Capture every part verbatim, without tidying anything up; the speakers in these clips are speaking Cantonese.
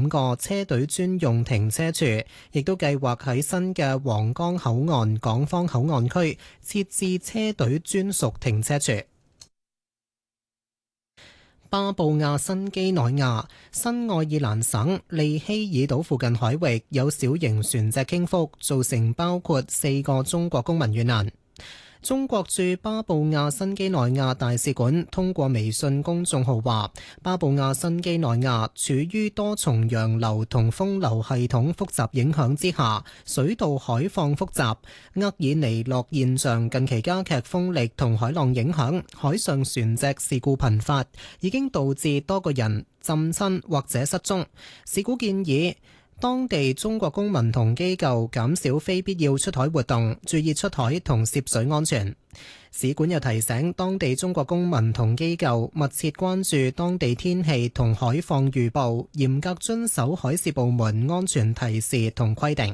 五個車隊專用停車處，亦都計劃喺新嘅皇崗口岸港方口岸區設置車隊專屬停車處。巴布亞新畿內亞、新愛爾蘭省利希爾島附近海域有小型船隻傾覆，造成包括四個中國公民遇難。中國駐巴布亞新畿內亞大使館通過微信公眾號話，巴布亞新畿內亞處於多重洋流同風流系統複雜影響之下，水道海況複雜，厄爾尼諾現象近期加劇風力同海浪影響，海上船隻事故頻發，已經導致多個人浸親或者失蹤。使館建議當地中國公民同機構減少非必要出海活動，注意出海同涉水安全。使館又提醒當地中國公民同機構密切關注當地天氣同海況預報，嚴格遵守海事部門安全提示同規定。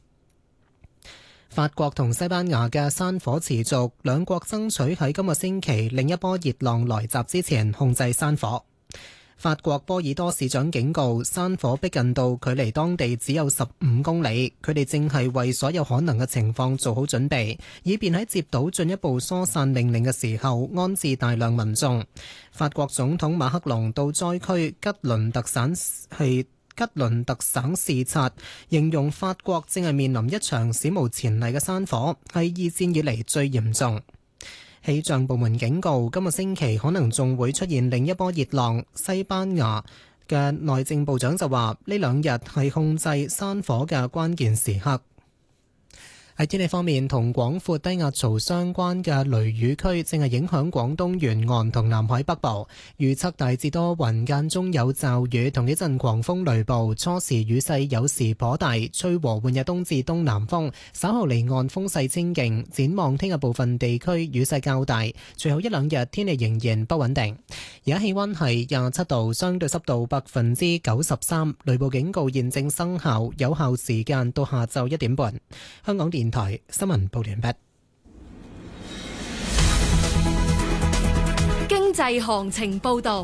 法國同西班牙嘅山火持續，兩國爭取喺今個星期另一波熱浪來襲之前控制山火。法國波爾多市長警告，山火逼近到距離當地只有十五公里，佢哋正係為所有可能嘅情況做好準備，以便喺接到進一步疏散命令嘅時候安置大量民眾。法國總統馬克龍到災區吉倫特省係吉倫特省視察，形容法國正係面臨一場史無前例嘅山火，係二戰以嚟最嚴重。氣象部門警告，今個星期可能仲會出現另一波熱浪。西班牙嘅內政部長就話，呢兩日係控制山火嘅關鍵時刻。喺天氣方面，同廣闊低壓槽相關嘅雷雨區正係影響廣東沿岸同南海北部，預測大致多雲，間中有驟雨同幾陣狂風雷暴，初時雨勢有時頗大，吹和緩日東至東南風，稍後離岸風勢清勁。展望聽日部分地區雨勢較大，隨後一兩日天氣仍然不穩定。而家氣溫係廿七度，相對濕度百分之九十三，雷暴警告現正生效，有效時間到下晝一點半。香港電台新聞報道完畢。 經濟行情報道。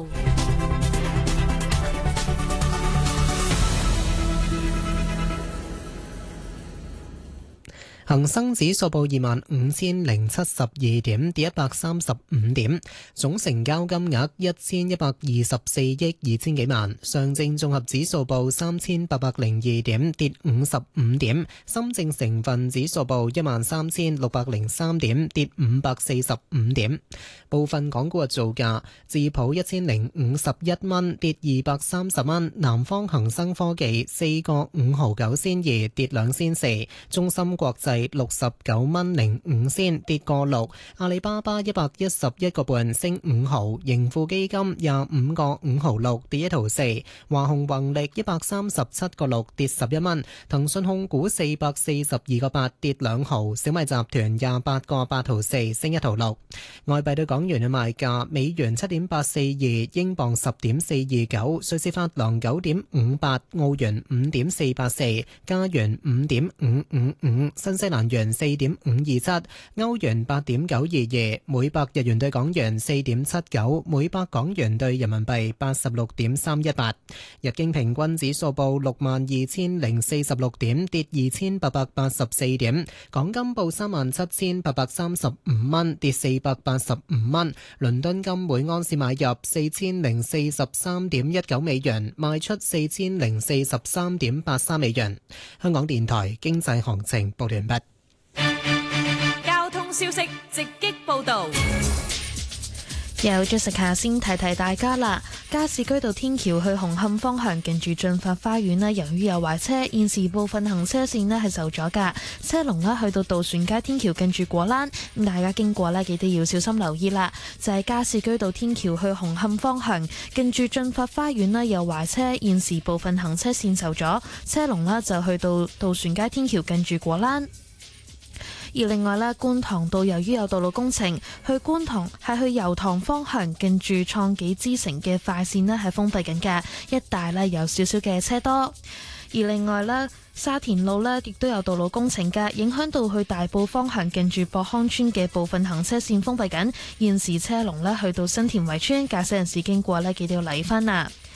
恒生指數報二萬五千零七十二點，跌一百三十五點，總成交金額一千一百二十四億二千幾萬。上證綜合指數報三千八百零二點，跌五十五點。深證成分指數報一萬三千六百零三點，跌五百四十五點。部分港股嘅造價：智普一千零五十一蚊，跌二百三十蚊；南方恒生科技四個五毫九仙二，跌兩仙四；中芯國際六十九蚊零五仙，跌個六；阿里巴巴一百一十一個半，升五毫；盈富基金廿五個五毫六，跌一毫四；華虹宏力一百三十七個六，跌十一蚊；騰訊控股四百四十二個八，跌兩毫；小米集團廿八個八毫四，升一毫六。外幣對港元嘅賣價：美元七點八四二，英鎊十點四二九，瑞士法郎九點五八，澳元五點四八四，加元五點五五五，新西蘭元四點五二七，歐元八點九二二，每百日元對港元四點七九，每百港元對人民幣八十六點三一八。日經平均指數報六萬二千零四十六點，跌二千八百八十四點。港金報三萬七千八百三十五蚊，跌四百八十五蚊。倫敦金每盎司買入四千零四十三點一九美元，賣出四千零四十三點八三美元。香港電台經濟行情報完畢。 交通消息直擊報道。 有 Jessica 先提提大家啦，加士居道天橋去紅磡方向近住駿發花園咧，由於有壞車，現時部分行車線咧係受阻噶，車龍咧去到渡船街天橋近住果欄，咁大家經過咧記得要小心留意啦。就係加士居道天橋去紅磡方向近住駿發花園咧有壞車，現時部分行車線受阻，車龍咧就去到渡船街天橋近住果欄。而另外咧，觀塘道由於有道路工程，去觀塘係去油塘方向近住創紀之城嘅快線咧係封閉緊嘅，一帶咧有少少嘅車多。而另外咧，沙田路咧亦都有道路工程嘅，影響到去大埔方向近住博康村嘅部分行車線封閉緊，現時車龍咧去到新田圍村，駕駛人士經過咧記得要留意返啦。而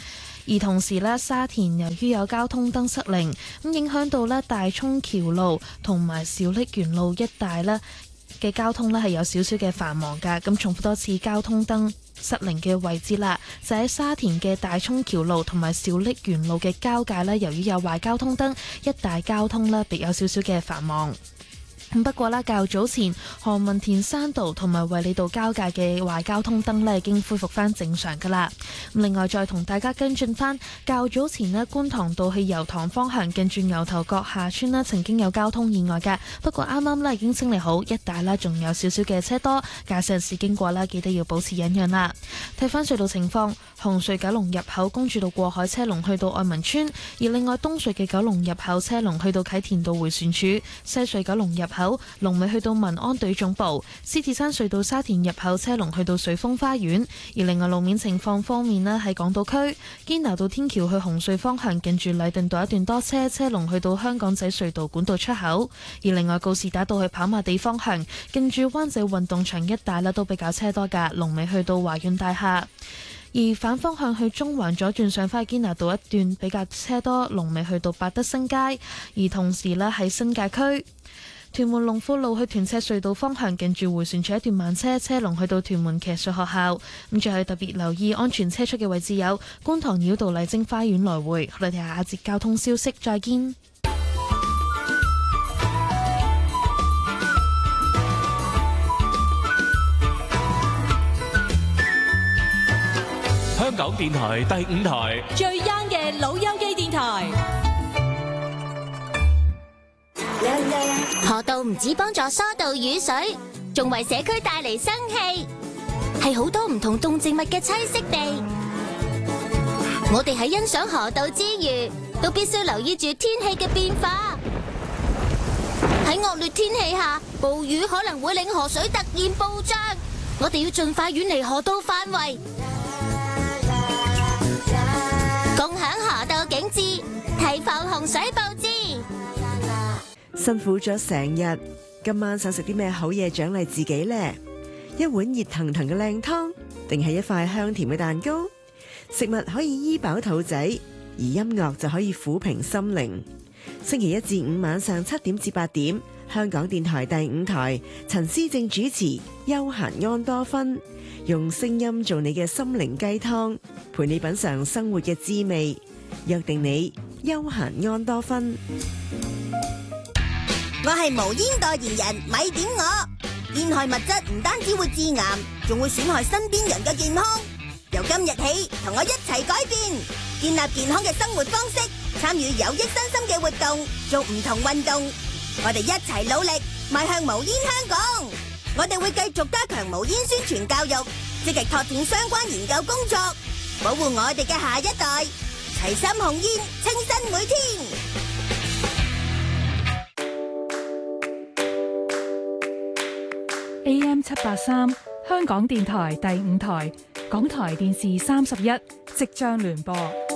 而同時呢，沙田由於有交通燈失靈，咁影響到呢大涌橋路同埋小瀝源路一帶呢嘅交通呢係有少少嘅繁忙㗎。咁重複多次，交通燈失靈嘅位置啦，就喺沙田嘅大涌橋路同埋小瀝源路嘅交界呢，由於有壞交通燈，一帶交通呢別有少少嘅繁忙。不過啦，較早前何文田山道同埋衛理道交界嘅壞交通燈呢已經恢復翻正常噶啦。另外再同大家跟進翻，較早前呢觀塘道去油塘方向近住牛頭角下村呢曾經有交通意外嘅，不過啱啱呢已經清理好，一帶呢仲有少少嘅車多，駕駛人士經過啦記得要保持忍讓啦。睇翻隧道情況，紅隧九龍入口公主道過海車龍去到愛民村，而另外東隧嘅九龍入口車龍去到啟田道迴旋處，西隧九龍入口龍尾去到民安隊總部，獅子山隧道沙田入口車龍去到水豐花園。而另外路面情況方面呢，喺港島區堅拿道天橋去紅隧方向近住禮頓道一段多車，車龍去到香港仔隧道管道出口。而另外告士打道去跑馬地方向近住灣仔運動場一帶呢都比較車多噶，龍尾去到華潤大廈。而反方向去中環左轉上返堅拿道一段比較車多，龍尾去到百德新街。而同時呢，喺新界區屯門龍富路去屯赤隧道方向近住迴旋處一段慢車，車龍去到屯門騎術學校。咁最後特別留意安全車速嘅位置有觀塘繞道麗晶花園來回。我哋睇下下節交通消息，再見。 香港電台第五台最 young 嘅老友記電台。 河道唔止幫助疏導雨水，仲為社區帶嚟生氣，係好多唔同動植物嘅棲息地。我哋喺欣賞河道之餘，都必須留意住天氣嘅變化。喺惡劣天氣下，暴雨可能會令河水突然暴漲，我哋要盡快遠離河道範圍，共享河道景致，提防洪水暴至。 辛苦咗成日，今晚想食啲咩好嘢獎勵自己呢？一碗熱騰騰嘅靚湯，定係一塊香甜嘅蛋糕？食物可以醫飽肚仔，而音樂就可以撫平心靈。星期一至五晚上七點至八點，香港電台第五台，陳思正主持《休閒安多芬》，用聲音做你嘅心靈雞湯，陪你品嘗生活嘅滋味。約定你休閒安多芬。 我係無煙代言人，咪點我。煙害物質唔單止會致癌，仲會損害身邊人嘅健康。由今日起，同我一齊改變，建立健康嘅生活方式，參與有益身心嘅活動，做唔同運動。我哋一齊努力，邁向無煙香港。我哋會繼續加強無煙宣傳教育，積極拓展相關研究工作，保護我哋嘅下一代。齊心控煙，清新每天。 A M 七八三，香港電台第五台，港台電視三十一，即將聯播。